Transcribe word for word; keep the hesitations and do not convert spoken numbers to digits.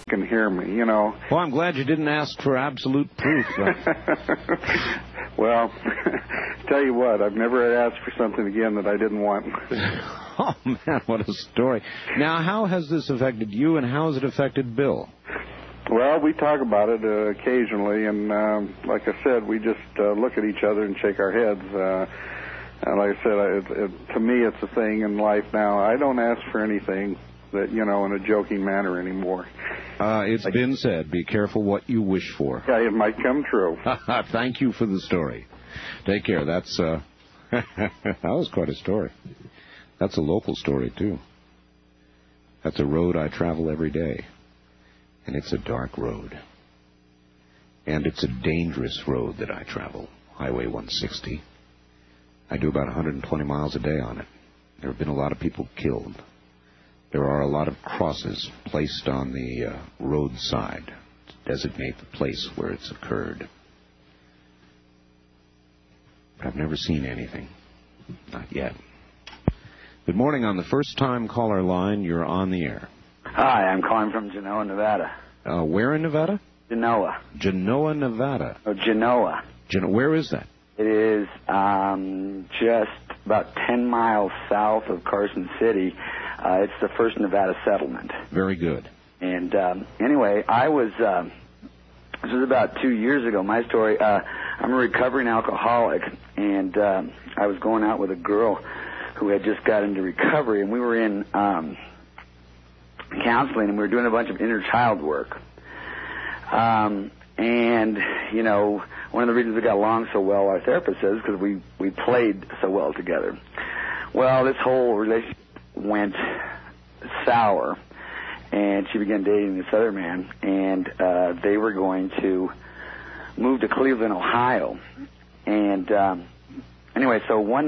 can hear me, you know. Well, I'm glad you didn't ask for absolute proof. Well, tell you what, I've never asked for something again that I didn't want. Oh, man, what a story. Now, how has this affected you, and how has it affected Bill? Well, we talk about it uh, occasionally, and um, like I said, we just uh, look at each other and shake our heads. Uh, and like I said, it, it, to me, it's a thing in life now. I don't ask for anything that, you know, in a joking manner anymore. Uh, it's like, been said, be careful what you wish for. Yeah, it might come true. Thank you for the story. Take care. That's, uh, that was quite a story. That's a local story, too. That's a road I travel every day. And it's a dark road. And it's a dangerous road that I travel, Highway one sixty. I do about one hundred twenty miles a day on it. There have been a lot of people killed. There are a lot of crosses placed on the uh, roadside to designate the place where it's occurred. But I've never seen anything. Not yet. Good morning. On the first-time caller line, you're on the air. Hi, I'm calling from Genoa, Nevada. Uh, where in Nevada? Genoa. Genoa, Nevada. Oh, Genoa. Gen- where is that? It is um, just about ten miles south of Carson City. Uh, it's the first Nevada settlement. Very good. And um, anyway, I was, uh, this was about two years ago, my story. Uh, I'm a recovering alcoholic, and uh, I was going out with a girl who had just got into recovery, and we were in um, counseling, and we were doing a bunch of inner child work. Um, and, you know, one of the reasons we got along so well, our therapist says, because we, we played so well together. Well, this whole relationship went sour, and she began dating this other man, and uh, they were going to move to Cleveland, Ohio. And um, anyway, so one